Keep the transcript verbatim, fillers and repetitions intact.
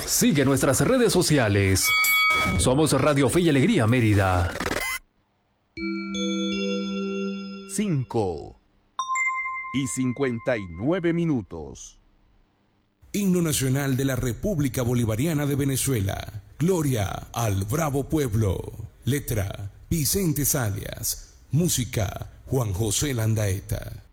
Sigue nuestras redes sociales. Somos Radio Fe y Alegría Mérida. cinco y cincuenta y nueve minutos. Himno nacional de la República Bolivariana de Venezuela. Gloria al bravo pueblo. Letra: Vicente Salias. Música: Juan José Landaeta.